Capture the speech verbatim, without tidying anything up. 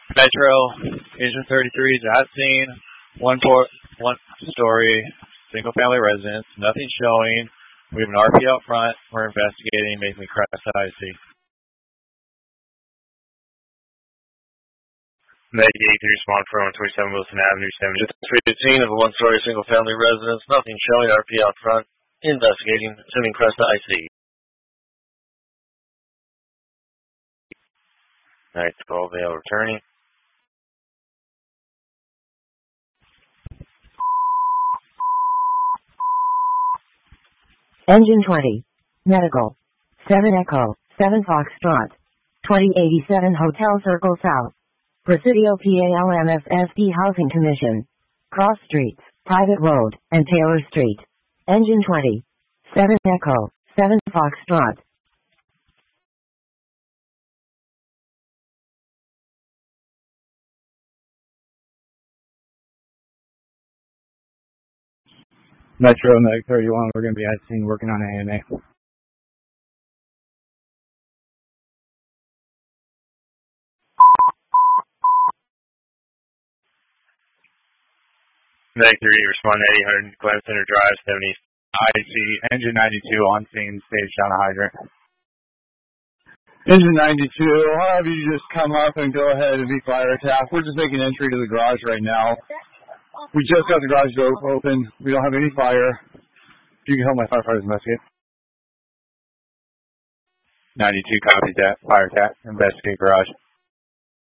Metro, Engine thirty-three is at scene. One port, one story, single family residence. Nothing showing. We have an R P out front. We're investigating. Making me crash the I C. Meg eight three respond for one twenty-seven Wilson Avenue, seventy. scene of a one story single family residence. Nothing showing. R P out front. Investigating. Sending crash to I C. Night call Vale returning. Engine twenty. Medical. seven Echo. seven Foxtrot. twenty eighty-seven Hotel Circle South. Presidio P A L M F S D Housing Commission. Cross Streets, Private Road, and Taylor Street. Engine twenty. seven Echo. seven Foxtrot. Metro Meg thirty-one, we're going to be at scene working on A M A. Meg three, respond to eight hundred Clem Center Drive, seventy. I C, Engine ninety-two on scene, stage down a hydrant. Engine ninety-two, I'll have you just come up and go ahead and be fire attack. We're just making entry to the garage right now. We just got the garage door open. We don't have any fire. You can help my firefighters investigate. ninety-two copies that. Fire attack. Investigate garage.